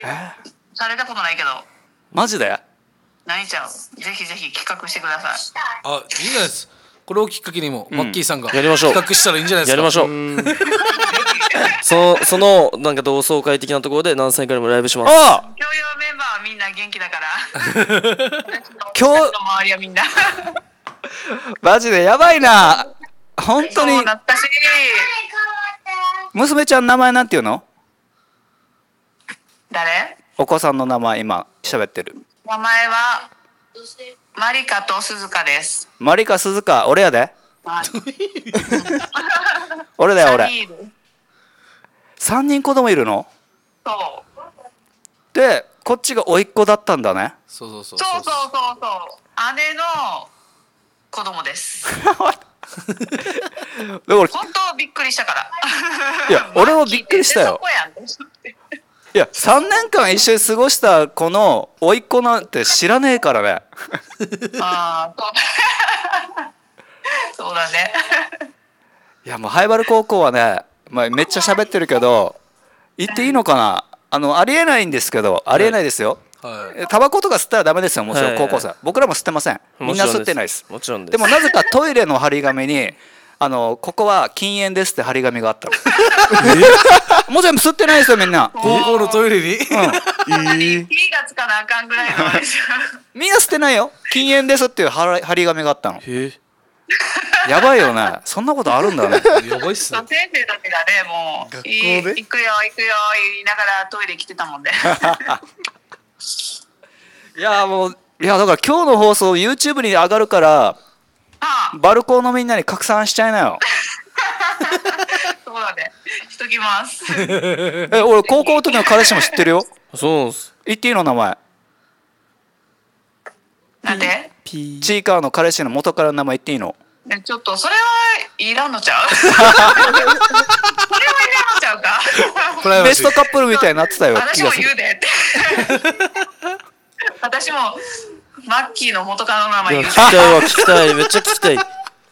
されたことないけど。 マジで？ ないちゃう。ぜひぜひ企画してください。 あ、いいじゃないです。これをきっかけにも、マッキーさんがやりましょう。 企画したらいいんじゃないですか。 やりましょう。そのなんか同窓会的なところで何歳からもライブします。 ああ、 共用メンバーはみんな元気だから。 今日の周りはみんな。 マジでやばいな。本当に。 懐かしい。 娘ちゃん名前なんていうの？ 誰？ お子さんの名前今喋ってる。 名前はマリカと鈴鹿です。 マリカ、鈴鹿、俺やで。 はい、 俺だよ俺。 3人いる。 3人子供いるの？ そう。 で、こっちが甥っ子だったんだね。 そうそう。姉の子供です。 だから本当びっくりしたから。 いや俺もびっくりしたよ。 そこやんと思って。 いや3年間一緒に過ごした子の甥っ子なんて知らねえからね。 ああ、そうだね。 いやもうハイバル高校はね、まあ、めっちゃ喋ってるけど言っていいのかな。ありえないんですけど、ありえないですよ。 はい。 タバコとか吸ったらダメですよもちろん、 はい高校生。僕らも吸ってません。みんな吸ってないです。 もちろんです。 でもなぜかトイレの張り紙にここは禁煙ですって張り紙があったの。もう全部吸ってないですよみんな。 高校のトイレに。 火がつかなあかんぐらいのあれじゃん。 みんな吸ってないよ。禁煙ですっていう張り紙があったの。 へえ。 やばいよね。そんなことあるんだね。 やばいっすね。 先生たちがね、もう学校で行くよ行くよ言いながらトイレ来てたもんで。 いやもうだから今日の放送 YouTube に上がるからああ、 バルコーのみんなに拡散しちゃいなよ。 そうだね。しときます。 俺高校の時の彼氏も知ってるよ。 そうなんです。 言っていいの名前。 なんで？ チーカーの彼氏の元からの名前言っていいの？ ちょっとそれはいらんのちゃう？それはいらんのちゃうか？ プライバシーベストカップルみたいになってたよ。 私も言うでって。私もマッキーの元カノの名前言う聞きたいわ、聞きたい、めっちゃ聞きたい。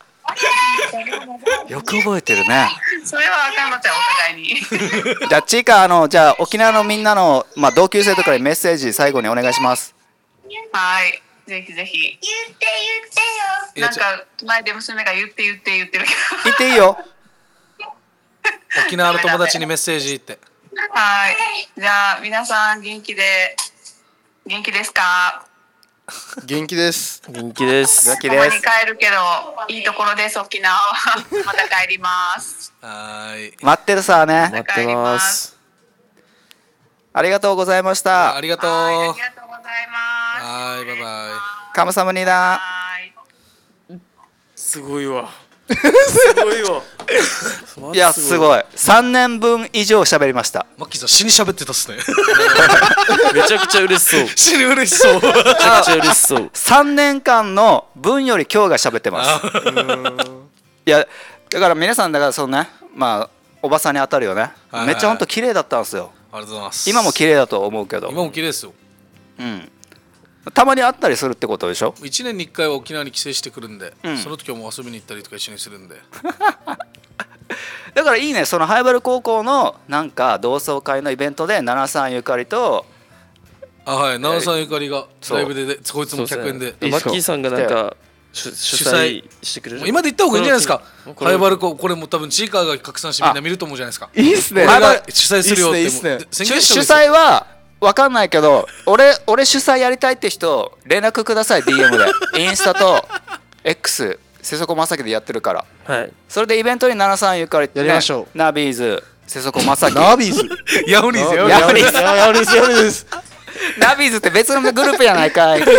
よく覚えてるね。 それはあかんのちゃう、お互いに。 じゃあチーカーじゃあ沖縄のみんなの、同級生とかにメッセージ最後にお願いします。 はい、ぜひぜひ。言ってよ。なんか前で娘が言ってるけど。 言っていいよ。 沖縄の友達にメッセージって。 はい。じゃあ皆さん元気ですか？ 元気です。 元気です。 元気ここにです。 帰るけどいいところです沖縄は。また帰ります。 はーい。 待ってるさね。 待ってます。 ありがとうございましたあ。りがとう。 はい、あはりがとうございます。 ーい、バイバイ。 カムサムニダ。 はい。 すごいわ。すごいわ。 いやすごい。3年分以上喋りました。 マッキーさん死に喋ってたっすね。 めちゃくちゃ嬉しそう。め死に嬉しそう。 ちゃくちゃ嬉しそう。 3年間の分より今日が喋ってます。いやだから皆さんだからそのね、おばさんに当たるよね。 はいはいめっちゃほんと綺麗だったんですよ。 ありがとうございます。 今も綺麗だと思うけど。 今も綺麗ですよ。 うん。たまに会ったりするってことでしょ。 1年に1回は沖縄に帰省してくるんで、 うんその時はもう遊びに行ったりとか一緒にするんで。 だからいいね、そのハイバル高校のなんか同窓会のイベントで73ゆかりとあ、はい、奈良さんゆかりがそうライブでこいつも100円で。 マッキーさんがなんか主催してくれる。 もう今で言った方がいいんじゃないですか。 これハイバルコ、これも多分チーカーが拡散してみんな見ると思うじゃないですか。 いいっすね。 俺が主催するよっていいっすねいいっすね宣言して主ほしいですよ。 催は分かんないけど俺主催やりたいって人連絡ください。 DM でインスタと X 瀬底正樹でやってるから、 はい。 それでイベントに73ゆかりって、ね、 やりましょう。 ナビーズ瀬底正樹ナビーズ。 ヤオニーズよ。 ヤオニーズヤオニーズ。ヤオニーズです。 ナビーズって別のグループやないかい。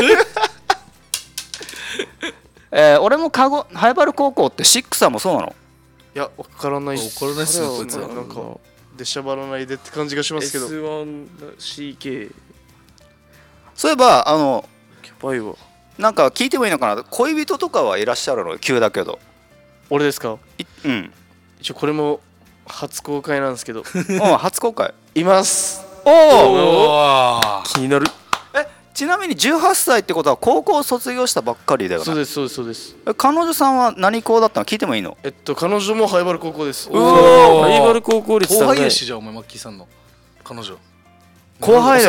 俺もハイバル高校ってシックさんもそうなの？ いや、わからないっす。 わからないっすね彼こいつはなんか出しゃばらないでって感じがしますけど。 S1CK そういえばキャパイはなんか聞いてもいいのかな。恋人とかはいらっしゃるの？急だけど。 俺ですか？ うん一応これも初公開なんですけど初公開。 います。 おお。 おー。 気になる。 ちなみに18歳ってことは高校卒業したばっかりだよね。 そうですそうですそうです。 彼女さんは何校だったの？聞いてもいいの？ 彼女もハイバル高校です。 おーライバル高校率後だね。 輩やしじゃあお前マッキーさんの彼女。 後輩だよ